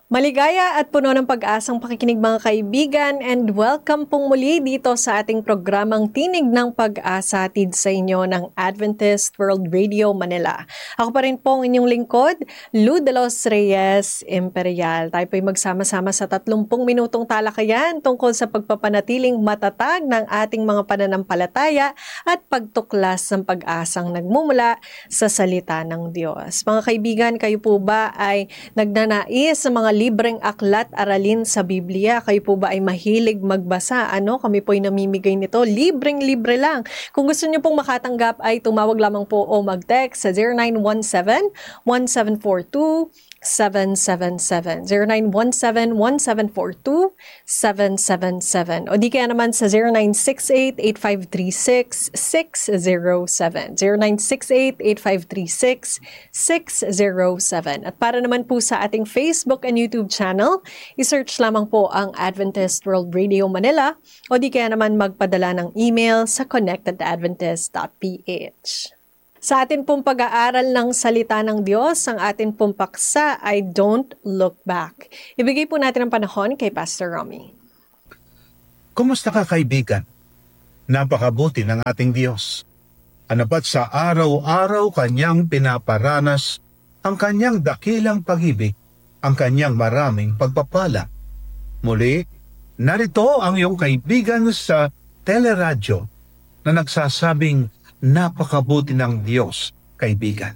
Maligaya at puno ng pag-asang pakikinig mga kaibigan, and welcome pong muli dito sa ating programang Tinig ng Pag-asa, hatid sa inyo ng Adventist World Radio Manila. Ako pa rin po ang inyong lingkod, Lou de los Reyes Imperial. Tayo po'y magsama-sama sa 30 minutong talakayan tungkol sa pagpapanatiling matatag ng ating mga pananampalataya at pagtuklas ng pag-asang nagmumula sa salita ng Diyos. Mga kaibigan, kayo po ba ay nagnanais sa mga libreng aklat aralin sa Biblia? Kayo po ba ay mahilig magbasa? Kami po ay namimigay nito. Libreng-libre lang. Kung gusto niyo pong makatanggap ay tumawag lamang po o mag-text sa 0917-1742-777. 0917-1742-777. O di kaya naman sa 0968-8536-607. 0968-8536-607. At para naman po sa ating Facebook and YouTube channel, isearch lamang po ang Adventist World Radio Manila o di kaya naman magpadala ng email sa connectedadventist.ph. Sa atin pong pag-aaral ng salita ng Diyos, ang atin pong paksa ay Don't Look Back. Ibigay po natin ang panahon kay Pastor Romy. Kumusta ka, kaibigan? Napakabuti ng ating Diyos. Anabat sa araw-araw kanyang pinaparanas ang kanyang dakilang pag-ibig, ang kanyang maraming pagpapala. Muli, narito ang iyong kaibigan sa teleradyo na nagsasabing napakabuti ng Diyos, kaibigan.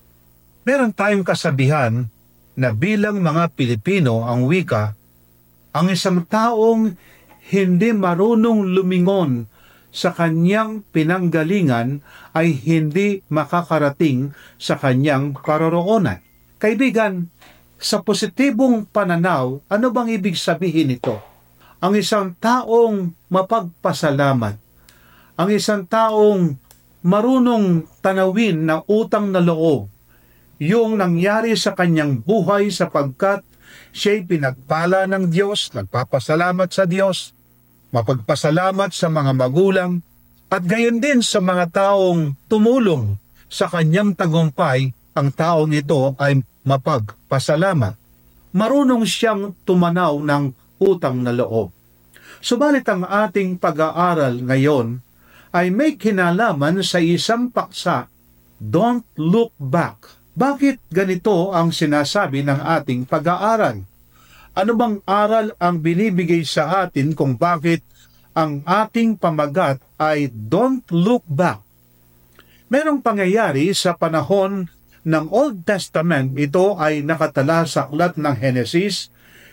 Meron tayong kasabihan na bilang mga Pilipino ang wika, ang isang taong hindi marunong lumingon sa kanyang pinanggalingan ay hindi makakarating sa kanyang karoroonan. Kaibigan, sa positibong pananaw, ano bang ibig sabihin nito? Ang isang taong mapagpasalamat, ang isang taong marunong tanawin na utang na loob yung nangyari sa kanyang buhay sapagkat siya'y pinagpala ng Diyos, nagpapasalamat sa Diyos, mapagpasalamat sa mga magulang, at gayon din sa mga taong tumulong sa kanyang tagumpay, ang taong ito ay mapagpasalamat. Marunong siyang tumanaw ng utang na loob. Subalit ang ating pag-aaral ngayon ay may kinalaman sa isang paksa, Don't Look Back. Bakit ganito ang sinasabi ng ating pag-aaral? Ano bang aral ang binibigay sa atin kung bakit ang ating pamagat ay Don't Look Back? Merong pangyayari sa panahon ng Old Testament. Ito ay nakatala sa aklat ng Henesis,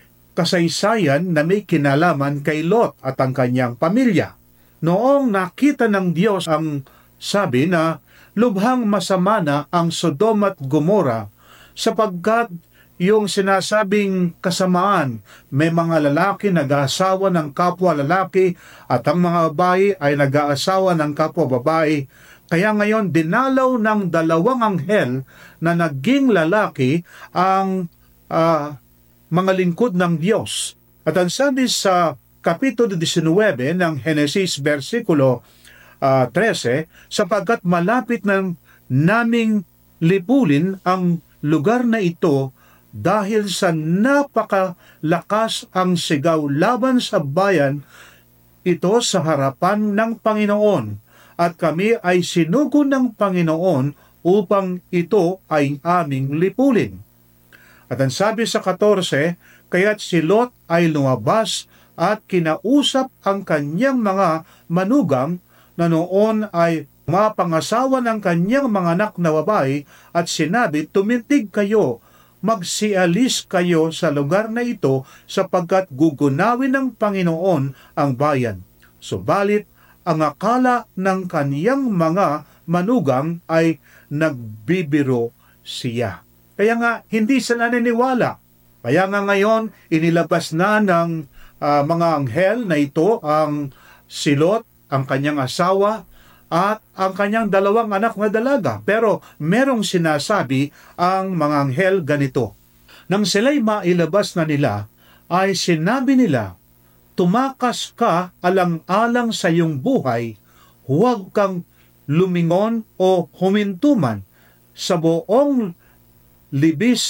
kasaysayan na may kinalaman kay Lot at ang kanyang pamilya. Noong nakita ng Diyos ang sabi na lubhang masama na ang Sodom at Gomora sapagkat yung sinasabing kasamaan, may mga lalaki nag-aasawa ng kapwa lalaki at ang mga babae ay nag-aasawa ng kapwa babae. Kaya ngayon dinalaw ng dalawang anghel na naging lalaki ang mga lingkod ng Diyos. At ang sabi sa Kapitulo 19 ng Henesis, versikulo 13, sapagkat malapit na naming lipulin ang lugar na ito dahil sa napakalakas ang sigaw laban sa bayan ito sa harapan ng Panginoon, at kami ay sinugo ng Panginoon upang ito ay aming lipulin. At ang sabi sa 14, kaya't si Lot ay lumabas at kinausap ang kanyang mga manugang na noon ay mapangasawa ng kanyang mga anak na babae at sinabi, tumindig kayo, magsialis kayo sa lugar na ito sapagkat gugunawin ng Panginoon ang bayan. Subalit, ang akala ng kaniyang mga manugang ay nagbibiro siya. Kaya nga, hindi sila naniniwala. Kaya nga ngayon, inilabas na ng mga anghel na ito ang si Lot, ang kanyang asawa, at ang kanyang dalawang anak na dalaga. Pero merong sinasabi ang mga anghel ganito. Nang sila'y mailabas na nila, ay sinabi nila, tumakas ka alang-alang sa iyong buhay, huwag kang lumingon o humintuman sa buong libis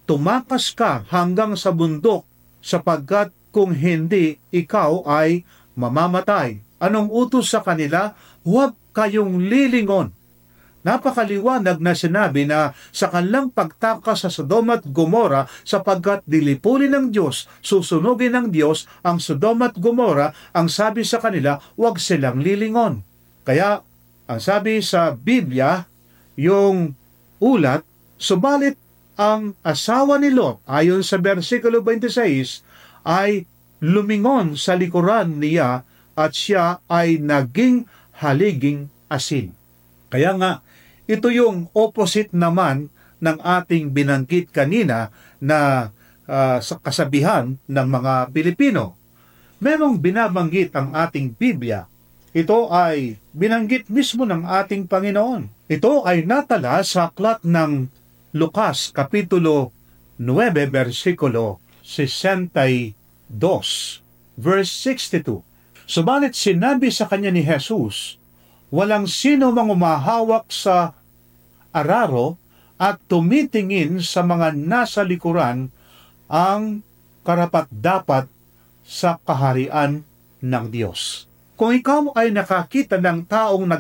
tumakas ka hanggang sa bundok, sapagkat kung hindi, ikaw ay mamamatay. Anong utos sa kanila? Huwag kayong lilingon. Napakaliwanag na sinabi na sa kanilang pagtakas sa Sodom at Gomora, sapagkat dilipulin ng Diyos, susunugin ng Diyos ang Sodom at Gomora, ang sabi sa kanila, huwag silang lilingon. Kaya, ang sabi sa Biblia, yung ulat, subalit ang asawa ni Lot, ayon sa versikulo 26, ay lumingon sa likuran niya at siya ay naging haliging asin. Kaya nga, ito yung opposite naman ng ating binanggit kanina na sa kasabihan ng mga Pilipino. Merong binabanggit ang ating Biblia. Ito ay binanggit mismo ng ating Panginoon. Ito ay natala sa aklat ng Lucas, Kapitulo 9, versikulo 62, verse 62. Subalit sinabi sa kanya ni Jesus, walang sino mang umahawak sa araro at tumitingin sa mga nasa likuran ang karapat-dapat sa kaharian ng Diyos. Kung ikaw ay nakakita ng taong